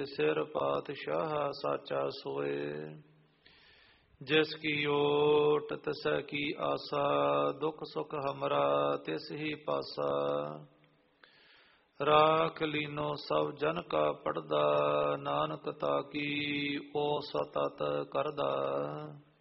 ਸਿਰ ਪਾਤਸ਼ਾਹ ਸਾਚਾ ਸੋਏ। ਜਿਸ ਕੀ ਓਟ ਤਿਸੈ ਕੀ ਆਸਾ, ਦੁਖ ਸੁਖ ਹਮਰਾ ਤਿਸ ਹੀ ਪਾਸਾ। ਰਾਖ ਲੀਨੋ ਸਭ ਜਨ ਕਾ ਪੜਦਾ, ਨਾਨਕ ਤਾ ਕੀ ਓ ਸਤਤ ਕਰਦਾ।